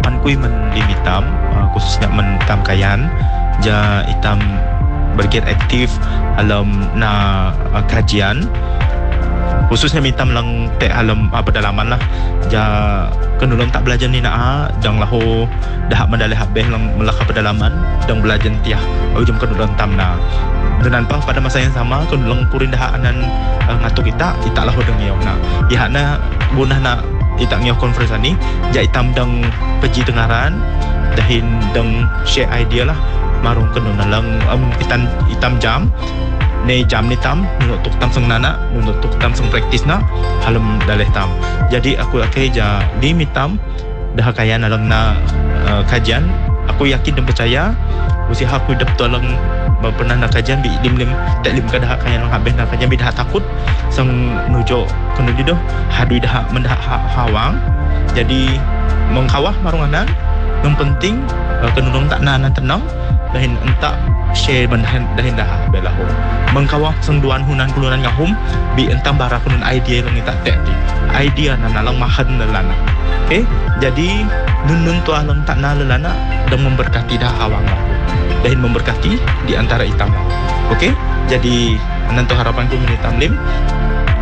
harapan ku men hitam, khususnya men hitam kayan ja hitam bergiat aktif dalam kajian, khususnya hitam lang alam pedalaman lah ja kenulong tak belajar ni dang lahu dah medalih habeh lang melaka pedalaman dang belajar tiah ujung kenulong tam dengan pada masa yang sama kenulong kurin dah anan ngatuk kita lahu dang yau ihana gunah kita ngiyok konferensi ni ja hitam dang peji tengaran dahin dang share idea lah marung kenun lang hitam jam jam ni tam untuk tam seng nana untuk tam seng praktis halam daleh tam. Jadi aku ja limit tam dah kaya dalam kajian. Aku yakin dan percaya usia aku dah tolong pernah kajian bi lim tak lim kada kaya nang habis kajian bi dah takut seng nujo kena di doh hadui dah mendah hawang. Jadi mengkawah marung anan yang penting kenulong tak tenang dahin entak share dahin dah belahu mengkawah sengduan hunan kulunan ngahum bi entam bara kunun idea lang tak tek di idea nalang mahan lelana. Okay, jadi nun tu alang tak lelana dan memberkati dah hawang lahu dahin memberkati di antara hitam. Okay, jadi nanti harapanku menitam lim